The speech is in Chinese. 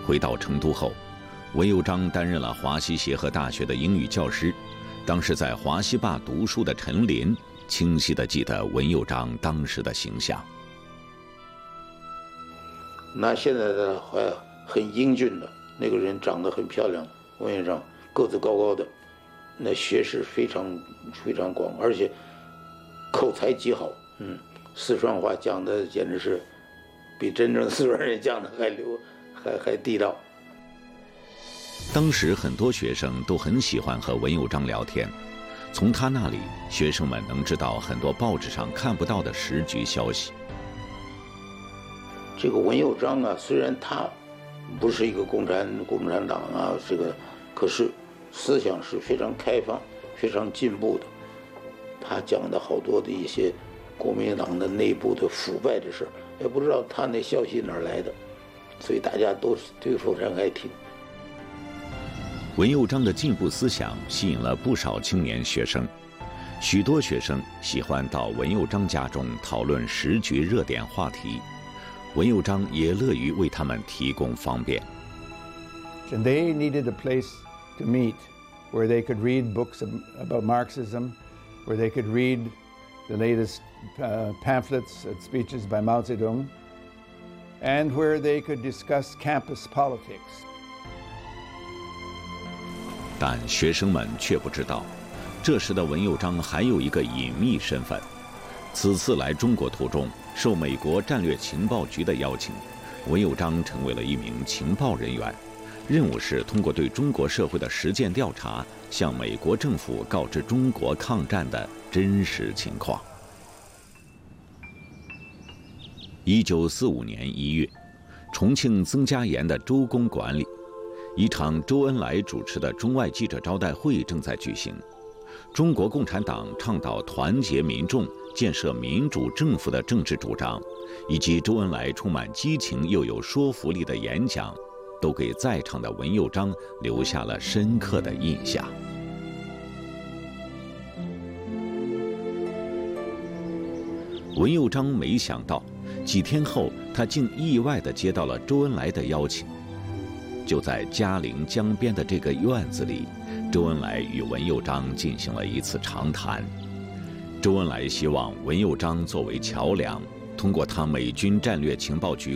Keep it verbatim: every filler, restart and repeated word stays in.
回到成都后，文佑章担任了华西协和大学的英语教师。当时在华西坝读书的陈林清晰地记得文佑章当时的形象。 那现在的还很英俊的那个人，长得很漂亮，文佑章个子高高的，那学识非常非常广，而且口才极好，嗯，四川话讲的简直是比真正四川人讲的还流还还地道。 当时很多学生都很喜欢和文佑章聊天，从他那里，学生们能知道很多报纸上看不到的时局消息。 这个文佑章啊，虽然他不是一个共产共产党啊，这个可是思想是非常开放、非常进步的。他讲的好多的一些国民党的内部的腐败的事，也不知道他那消息哪儿来的，所以大家都都非常爱听。 文佑章的进步思想吸引了不少青年学生，许多学生喜欢到文佑章家中讨论时局热点话题，文佑章也乐于为他们提供方便。 And they needed a place to meet where they could read books about Marxism, where they could read the latest uh, pamphlets and speeches by Mao Zedong, and where they could discuss campus politics. 但学生们却不知道，这时的文佑章还有一个隐秘身份。此次来中国途中，受美国战略情报局的邀请，文佑章成为了一名情报人员，任务是通过对中国社会的实践调查，向美国政府告知中国抗战的真实情况。一九四五年一月，重庆曾家岩的周公馆里，一场周恩来主持的中外记者招待会正在举行。中国共产党倡导团结民众、建设民主政府的政治主张，以及周恩来充满激情又有说服力的演讲，都给在场的文佑章留下了深刻的印象。文佑章没想到，几天后他竟意外地接到了周恩来的邀请。就在嘉陵江边的这个院子里，周恩来与文佑章进行了一次长谈。周恩来希望文佑章作为桥梁，通过他美军战略情报局